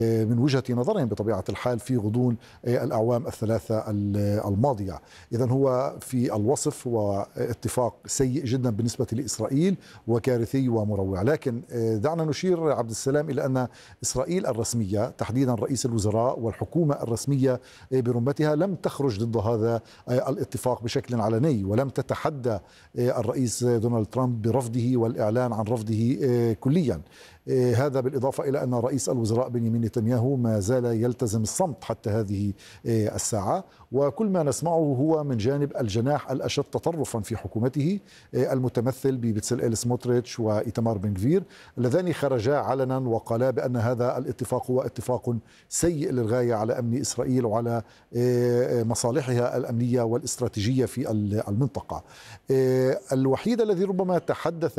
من وجهة نظرهم بطبيعة الحال في غضون الأعوام الثلاثة الماضية. إذن هو في الوصف هو اتفاق سيء جدا بالنسبة لإسرائيل وكارثي ومروع. لكن دعنا نشير عبد السلام إلى أن إسرائيل الرسمية تحديدا رئيس الوزراء والحكومة الرسمية برمتها لم تخرج ضد هذا الاتفاق بشكل علني، ولم تتحدى الرئيس دونالد ترامب برفضه والإعلان عن رفضه كليا. هذا بالإضافة إلى أن رئيس الوزراء بنيامين نتنياهو ما زال يلتزم الصمت حتى هذه الساعة، وكل ما نسمعه هو من جانب الجناح الأشد تطرفا في حكومته المتمثل ببتسلئيل سموتريتش وإيتمار بن غفير، اللذان خرجا علنا وقالا بأن هذا الاتفاق هو اتفاق سيء للغاية على أمن إسرائيل وعلى مصالحها الأمنية والاستراتيجية في المنطقة. الوحيد الذي ربما تحدث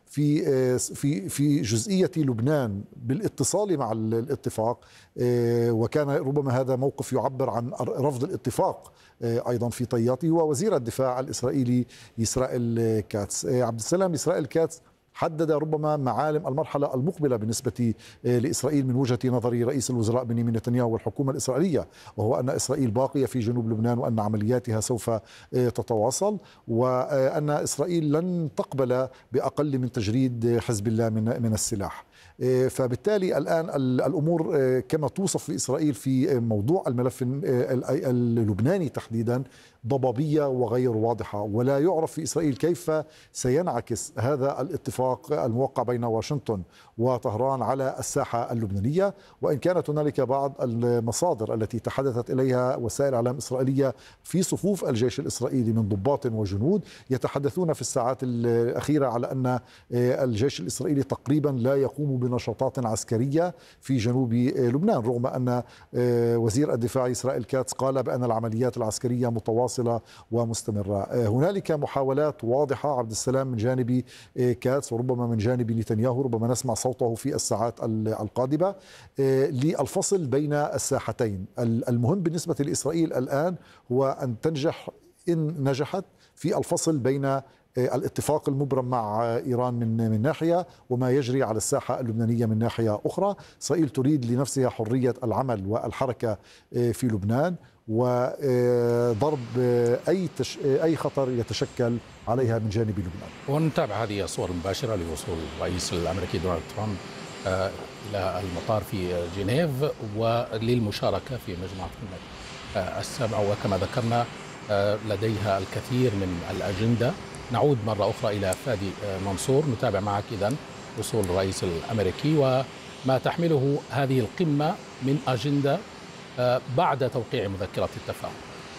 في جزئية لبنان بالاتصال مع الاتفاق، وكان ربما هذا موقف يعبر عن رفض الاتفاق أيضا في طياته، ووزير الدفاع الإسرائيلي إسرائيل كاتس. عبد السلام، إسرائيل كاتس حدد ربما معالم المرحلة المقبلة بالنسبة لإسرائيل من وجهة نظر رئيس الوزراء بنيامين نتنياهو والحكومة الإسرائيلية، وهو أن إسرائيل باقية في جنوب لبنان وأن عملياتها سوف تتواصل، وأن إسرائيل لن تقبل بأقل من تجريد حزب الله من السلاح. فبالتالي الآن الأمور كما توصف في إسرائيل في موضوع الملف اللبناني تحديدا ضبابية وغير واضحة، ولا يعرف في إسرائيل كيف سينعكس هذا الاتفاق الموقع بين واشنطن وطهران على الساحة اللبنانية. وإن كانت هنالك بعض المصادر التي تحدثت إليها وسائل إعلام إسرائيلية في صفوف الجيش الإسرائيلي من ضباط وجنود يتحدثون في الساعات الأخيرة على أن الجيش الإسرائيلي تقريبا لا يقوم بنشاطات عسكرية في جنوب لبنان، رغم أن وزير الدفاع إسرائيل كاتس قال بأن العمليات العسكرية متواصلة ومستمرة. هنالك محاولات واضحة عبد السلام من جانب كاتس وربما من جانب نتنياهو، ربما نسمع صوته في الساعات القادمة للفصل بين الساحتين. المهم بالنسبة لإسرائيل الآن هو أن تنجح إن نجحت في الفصل بين الاتفاق المبرم مع إيران من ناحية وما يجري على الساحة اللبنانية من ناحية أخرى. إسرائيل تريد لنفسها حرية العمل والحركة في لبنان وضرب أي خطر يتشكل عليها من جانب لبنان. ونتابع هذه الصور المباشرة لوصول الرئيس الأمريكي دونالد ترامب إلى المطار في جنيف وللمشاركة في مجموعة السبع، وكما ذكرنا لديها الكثير من الأجندة. نعود مرة أخرى إلى فادي منصور، نتابع معك إذن وصول الرئيس الأمريكي وما تحمله هذه القمة من أجندة بعد توقيع مذكرة التفاهم.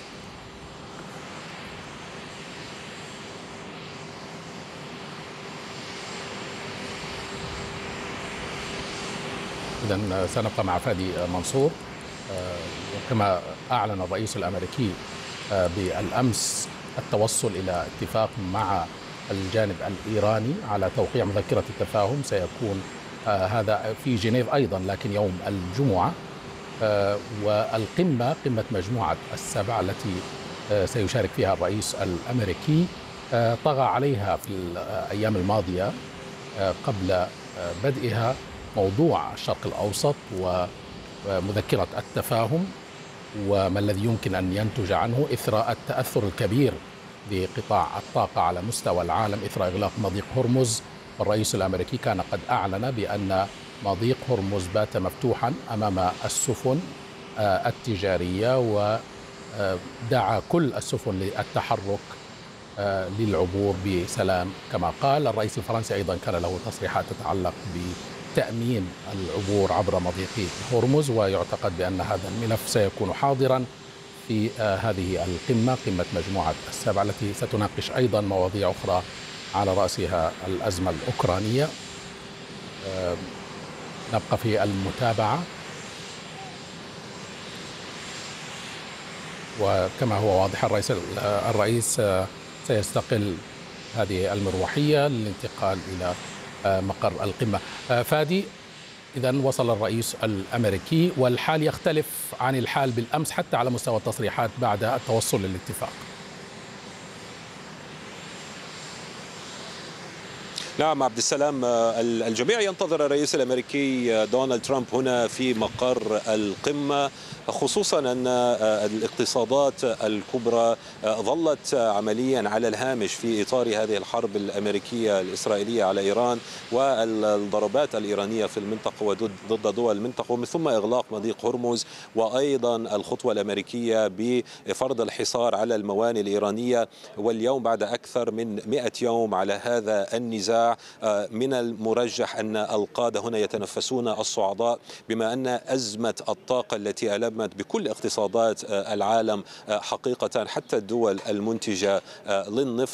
إذن سنبقى مع فادي منصور. وكما أعلن الرئيس الأمريكي بالأمس التوصل إلى اتفاق مع الجانب الإيراني على توقيع مذكرة التفاهم، سيكون هذا في جنيف أيضا لكن يوم الجمعة. والقمة قمة مجموعة السبع التي سيشارك فيها الرئيس الأمريكي طغى عليها في الأيام الماضية قبل بدئها موضوع الشرق الأوسط ومذكرة التفاهم وما الذي يمكن أن ينتج عنه إثر التأثر الكبير بقطاع الطاقة على مستوى العالم إثر إغلاق مضيق هرمز. والرئيس الأمريكي كان قد أعلن بأن مضيق هرمز بات مفتوحا أمام السفن التجارية، ودعا كل السفن للتحرك للعبور بسلام. كما قال الرئيس الفرنسي أيضا كان له تصريحات تتعلق بتأمين العبور عبر مضيق هرمز، ويعتقد بأن هذا الملف سيكون حاضرا في هذه القمة، قمة مجموعة السبع التي ستناقش أيضا مواضيع أخرى على رأسها الأزمة الأوكرانية. نبقى في المتابعة، وكما هو واضح الرئيس سيستقل هذه المروحية للانتقال إلى مقر القمة. فادي، إذن وصل الرئيس الأمريكي والحال يختلف عن الحال بالأمس حتى على مستوى التصريحات بعد التوصل للاتفاق. نعم عبد السلام، الجميع ينتظر الرئيس الأمريكي دونالد ترامب هنا في مقر القمة، خصوصا أن الاقتصادات الكبرى ظلت عمليا على الهامش في إطار هذه الحرب الأمريكية الإسرائيلية على إيران والضربات الإيرانية في المنطقة وضد دول المنطقة، ومن ثم إغلاق مضيق هرمز، وأيضا الخطوة الأمريكية بفرض الحصار على الموانئ الإيرانية. واليوم بعد أكثر من 100 يوم على هذا النزاع، من المرجح أن القادة هنا يتنفسون الصعداء، بما أن أزمة الطاقة التي ألمت بكل اقتصادات العالم حقيقة حتى الدول المنتجة للنفط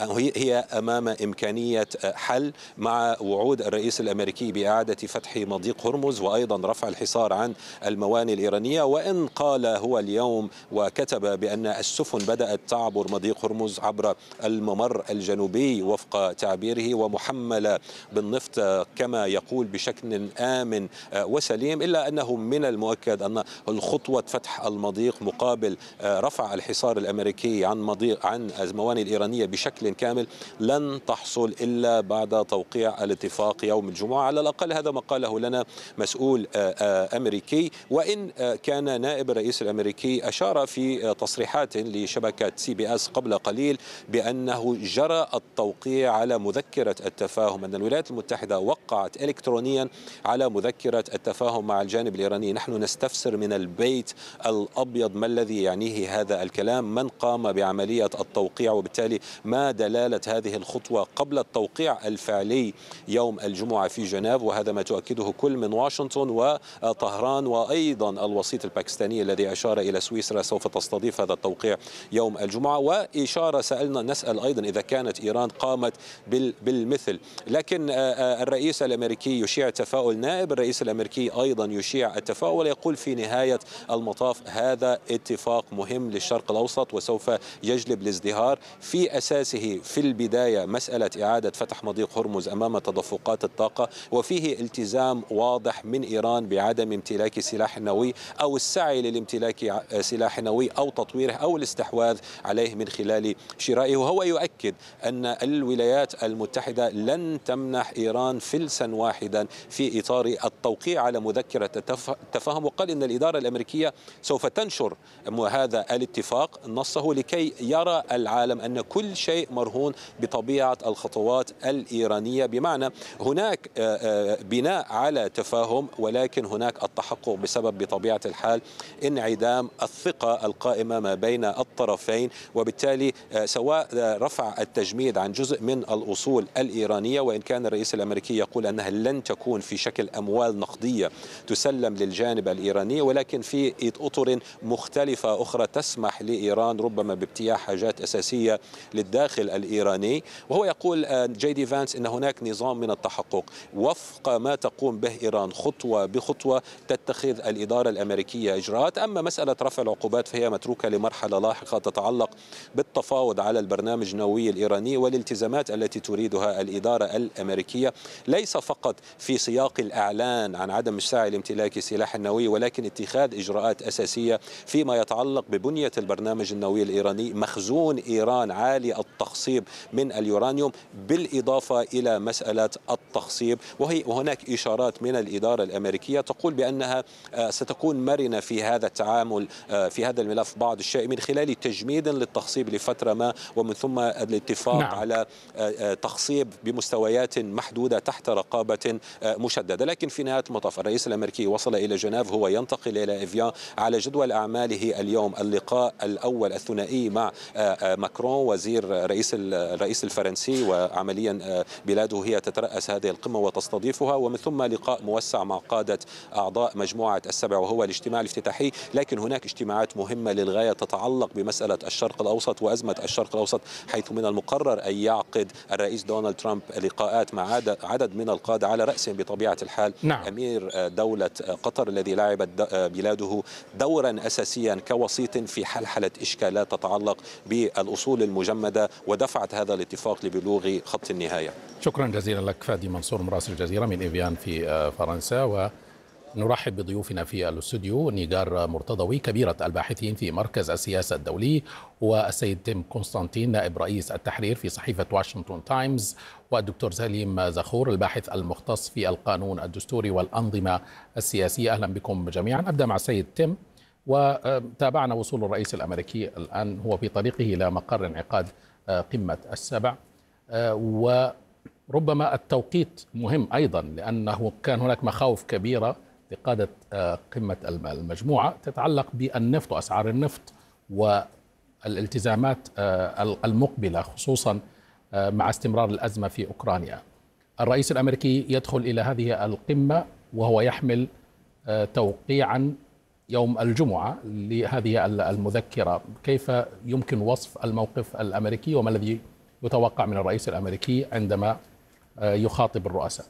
هي أمام إمكانية حل، مع وعود الرئيس الأمريكي بإعادة فتح مضيق هرمز وأيضا رفع الحصار عن الموانئ الإيرانية. وإن قال هو اليوم وكتب بأن السفن بدأت تعبر مضيق هرمز عبر الممر الجنوبي وفق تعبيره ومحملة بالنفط كما يقول بشكل آمن وسليم، إلا أنه من المؤكد أن الخطوة فتح المضيق مقابل رفع الحصار الأمريكي عن الموانئ الإيرانية بشكل كامل لن تحصل إلا بعد توقيع الاتفاق يوم الجمعة. على الأقل هذا ما قاله لنا مسؤول أمريكي، وإن كان نائب الرئيس الأمريكي أشار في تصريحات لشبكة CBS قبل قليل بأنه جرى التوقيع على مذكرة التفاهم، أن الولايات المتحدة وقعت إلكترونيا على مذكرة التفاهم مع الجانب الإيراني. نحن نستفسر من البيت الأبيض ما الذي يعنيه هذا الكلام، من قام بعملية التوقيع، وبالتالي ما دلالة هذه الخطوة قبل التوقيع الفعلي يوم الجمعة في جنيف. وهذا ما تؤكده كل من واشنطن وطهران، وأيضا الوسيط الباكستاني الذي أشار إلى سويسرا سوف تستضيف هذا التوقيع يوم الجمعة. وإشارة نسأل أيضا إذا كانت إيران قامت بالمثل. لكن الرئيس الأمريكي يشيع التفاؤل، نائب الرئيس الأمريكي أيضا يشيع التفاؤل، ويقول في نهاية المطاف هذا اتفاق مهم للشرق الأوسط وسوف يجلب الازدهار. في أساسه في البداية مسألة إعادة فتح مضيق هرمز أمام تدفقات الطاقة، وفيه التزام واضح من إيران بعدم امتلاك سلاح نووي أو السعي للامتلاك سلاح نووي أو تطويره أو الاستحواذ عليه من خلال شرائه. وهو يؤكد أن الولايات المتحدة لن تمنح إيران فلسا واحدا في إطار التوقيع على مذكرة التفاهم، وقال إن الإدارة الأمريكية سوف تنشر هذا الاتفاق نصه لكي يرى العالم أن كل شيء مرهون بطبيعة الخطوات الإيرانية، بمعنى هناك بناء على تفاهم ولكن هناك التحقق بسبب بطبيعة الحال انعدام الثقة القائمة ما بين الطرفين، وبالتالي سواء رفع التجميد عن جزء من الأصول الإيرانية، وإن كان الرئيس الأمريكي يقول أنها لن تكون في شكل أموال نقدية تسلم للجانب الإيراني، ولكن في أطر مختلفة أخرى تسمح لإيران ربما بابتياع حاجات أساسية للداخل الإيراني. وهو يقول جي دي فانس أن هناك نظام من التحقق وفق ما تقوم به إيران خطوة بخطوة تتخذ الإدارة الأمريكية إجراءات. أما مسألة رفع العقوبات فهي متروكة لمرحلة لاحقة تتعلق بالتفاوض على البرنامج النووي الإيراني والالتزامات التي تريدها الإدارة الأمريكية، ليس فقط في سياق الإعلان عن عدم السعي لامتلاك سلاح نووي، ولكن اتخاذ إجراءات أساسية فيما يتعلق ببنية البرنامج النووي الإيراني، مخزون إيران عالي التخصيب من اليورانيوم، بالإضافة إلى مسألة التخصيب. وهناك إشارات من الإدارة الأمريكية تقول بأنها ستكون مرنة في هذا التعامل في هذا الملف بعض الشيء من خلال تجميد للتخصيب لفترة ما، ومن ثم الاتفاق على تخصيب بمستويات محدودة تحت رقابة مشددة. لكن في نهاية المطاف الرئيس الأمريكي وصل إلى جنيف، هو ينتقل إلى إفيان. على جدول أعماله اليوم اللقاء الأول الثنائي مع ماكرون الرئيس الفرنسي، وعمليا بلاده هي تترأس هذه القمة وتستضيفها، ومن ثم لقاء موسع مع قادة أعضاء مجموعة السبع وهو الاجتماع الافتتاحي. لكن هناك اجتماعات مهمة للغاية تتعلق بمسألة الشرق الأوسط وأزمة الشرق الأوسط، حيث من المقرر أن يعقد الرئيس دونالد ترامب لقاءات مع عدد من القادة على رأسهم بطبيعة الحال أمير دولة قطر الذي لعبت بلاده دورا أساسيا كوسيط في حلحلة إشكالات تتعلق بالأصول المجمدة ودفعت هذا الاتفاق لبلوغ خط النهاية. شكرا جزيلا لك فادي منصور مراسل الجزيرة من إفيان في فرنسا. نرحب بضيوفنا في الاستوديو نيجار مرتضوي كبيرة الباحثين في مركز السياسة الدولي، والسيد تيم كونستانتين نائب رئيس التحرير في صحيفة واشنطن تايمز، والدكتور سليم زخور الباحث المختص في القانون الدستوري والأنظمة السياسية. أهلا بكم جميعا. أبدأ مع السيد تيم. وتابعنا وصول الرئيس الأمريكي الآن هو في طريقه إلى مقر انعقاد قمة السبع، وربما التوقيت مهم أيضا لأنه كان هناك مخاوف كبيرة لقادة قمة المجموعة تتعلق بالنفط وأسعار النفط والالتزامات المقبلة، خصوصا مع استمرار الأزمة في أوكرانيا. الرئيس الأمريكي يدخل إلى هذه القمة وهو يحمل توقيعا يوم الجمعة لهذه المذكرة. كيف يمكن وصف الموقف الأمريكي وما الذي يتوقع من الرئيس الأمريكي عندما يخاطب الرؤساء؟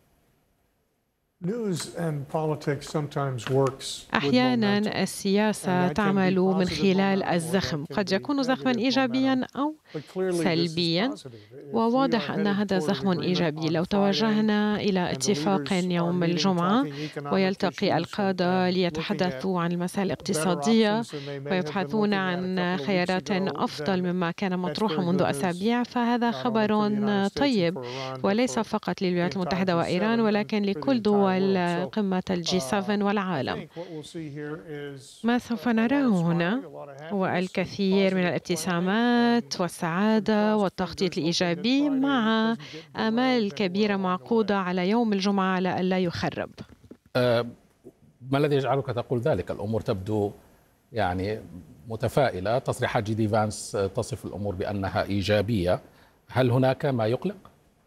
أحيانا السياسة تعمل من خلال الزخم، قد يكون زخما إيجابيا أو سلبيا، وواضح أن هذا زخم إيجابي. لو توجهنا إلى اتفاق يوم الجمعة ويلتقي القادة ليتحدثوا عن المسائل الاقتصادية ويبحثون عن خيارات أفضل مما كان مطروحا منذ أسابيع، فهذا خبر طيب، وليس فقط للولايات المتحدة وإيران ولكن لكل دول قمة الجي 7 والعالم. ما سوف نراه هنا هو الكثير من الابتسامات والسعادة والتخطيط الإيجابي مع آمال كبيرة معقودة على يوم الجمعة على ألا يخرب. ما الذي يجعلك تقول ذلك؟ الأمور تبدو يعني متفائلة. تصريحات جي دي فانس تصف الأمور بأنها إيجابية. هل هناك ما يقلق؟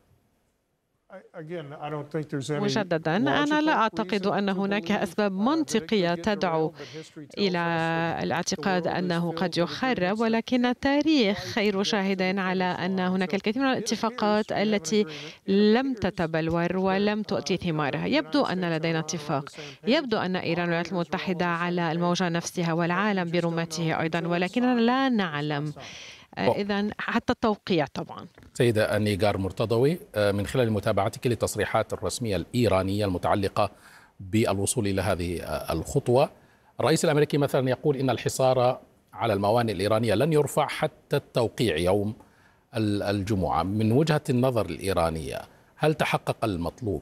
مجددا، أنا لا أعتقد أن هناك أسباب منطقية تدعو إلى الاعتقاد أنه قد يخرب، ولكن التاريخ خير شاهد على أن هناك الكثير من الاتفاقات التي لم تتبلور ولم تؤتي ثمارها. يبدو أن لدينا اتفاق، يبدو أن إيران والولايات المتحدة على الموجة نفسها والعالم برمته أيضا، ولكننا لا نعلم إذن حتى التوقيع. طبعا سيدة نيجار مرتضوي، من خلال متابعتك للتصريحات الرسمية الإيرانية المتعلقة بالوصول إلى هذه الخطوة، الرئيس الأمريكي مثلا يقول إن الحصار على الموانئ الإيرانية لن يرفع حتى التوقيع يوم الجمعة. من وجهة النظر الإيرانية هل تحقق المطلوب؟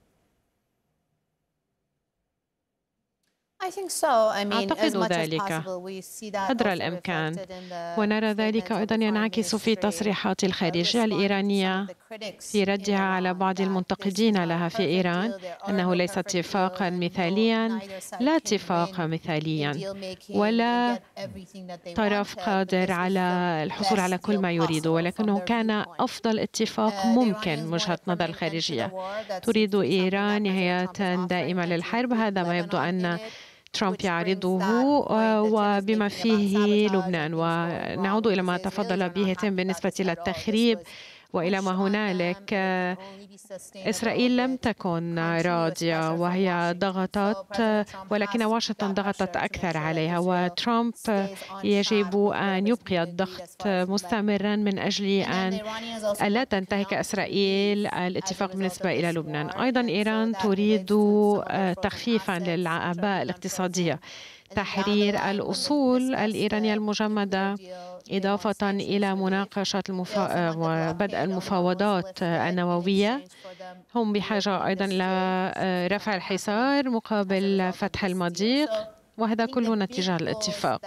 أعتقد ذلك قدر الإمكان، ونرى ذلك أيضا ينعكس في تصريحات الخارجية الإيرانية في ردها على بعض المنتقدين لها في إيران أنه ليس اتفاقا مثاليا، لا اتفاق مثاليا ولا طرف قادر على الحصول على كل ما يريده، ولكنه كان أفضل اتفاق ممكن. وجهة نظر الخارجية تريد إيران نهاية دائمة للحرب، هذا ما يبدو أن ترامب يعرضه وبما فيه لبنان. ونعود إلى ما تفضل به تيم بالنسبة للتخريب وإلى ما هنالك. إسرائيل لم تكن راضية وهي ضغطت، ولكن واشنطن ضغطت أكثر عليها، وترامب يجب أن يبقي الضغط مستمرا من أجل أن لا تنتهك إسرائيل الاتفاق بالنسبة إلى لبنان. أيضا إيران تريد تخفيفا للأعباء الاقتصادية، تحرير الأصول الإيرانية المجمدة، إضافة إلى مناقشة وبدء المفاوضات النووية. هم بحاجة أيضا إلى رفع الحصار مقابل فتح المضيق، وهذا كله نتيجة الاتفاق.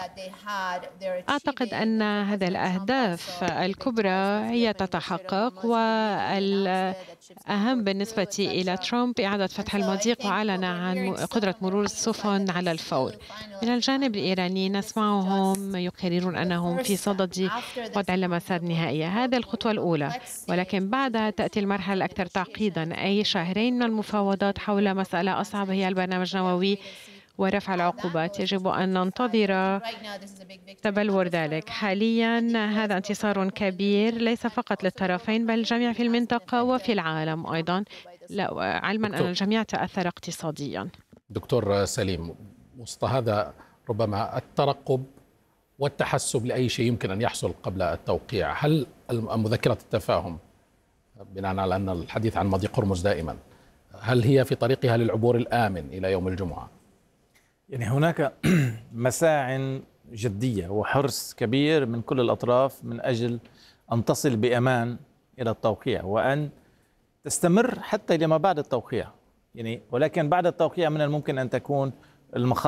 أعتقد أن هذه الأهداف الكبرى هي تتحقق، والأهم بالنسبة إلى ترامب إعادة فتح المضيق، وأعلن عن قدرة مرور السفن على الفور. من الجانب الإيراني نسمعهم يقررون أنهم في صدد وضع المسار النهائية. هذه الخطوة الأولى، ولكن بعدها تأتي المرحلة الأكثر تعقيدا، أي شهرين من المفاوضات حول مسألة أصعب هي البرنامج النووي ورفع العقوبات. يجب أن ننتظر تبلور ذلك. حاليا هذا انتصار كبير ليس فقط للطرفين بل الجميع في المنطقة وفي العالم أيضا، علما أن الجميع تأثر اقتصاديا. دكتور سليم، وسط هذا ربما الترقب والتحسب لأي شيء يمكن أن يحصل قبل التوقيع، هل مذكرة التفاهم بناء على أن الحديث عن مضيق هرمز دائما هل هي في طريقها للعبور الآمن إلى يوم الجمعة؟ يعني هناك مساع جدية وحرص كبير من كل الأطراف من أجل أن تصل بأمان إلى التوقيع وأن تستمر حتى لما بعد التوقيع، يعني ولكن بعد التوقيع من الممكن أن تكون المخاطر